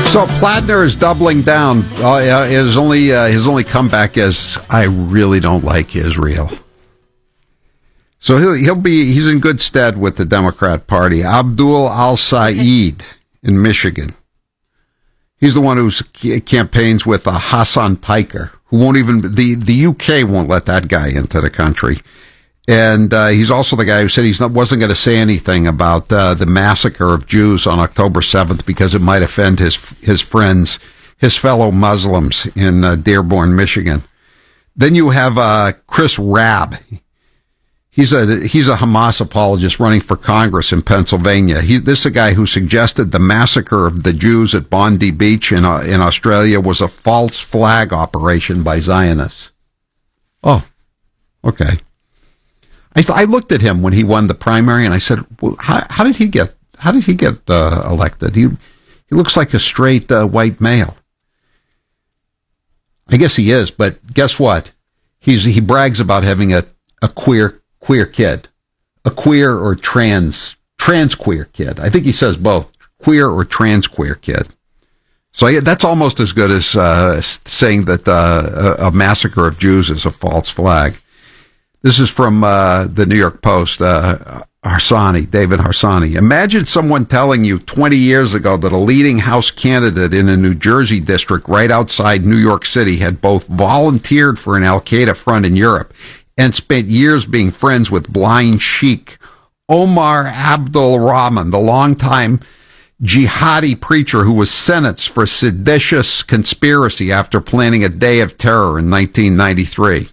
So Platner is doubling down. His only comeback is, I really don't like Israel. So he's in good stead with the Democrat Party. Abdul Al-Said in Michigan. He's the one who campaigns with Hassan Piker, who won't even, the UK won't let that guy into the country. And he's also the guy who said wasn't going to say anything about the massacre of Jews on October 7th because it might offend his friends, his fellow Muslims in Dearborn, Michigan. Then you have Chris Rabb. He's a Hamas apologist running for Congress in Pennsylvania. This is a guy who suggested the massacre of the Jews at Bondi Beach in Australia was a false flag operation by Zionists. Oh, okay. I looked at him when he won the primary, and I said, well, "How did he get elected? He looks like a straight white male." I guess he is, but guess what? He brags about having a queer kid, a queer or trans queer kid. I think he says both, queer or trans queer kid. So that's almost as good as saying that a massacre of Jews is a false flag. This is from the New York Post, Harsanyi, David Harsanyi. Imagine someone telling you 20 years ago that a leading House candidate in a New Jersey district right outside New York City had both volunteered for an al-Qaeda front in Europe and spent years being friends with blind Sheikh Omar Abdul Rahman, the longtime jihadi preacher who was sentenced for seditious conspiracy after planning a day of terror in 1993.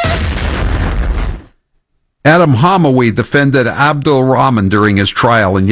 Adam Hamawi defended Abdul Rahman during his trial and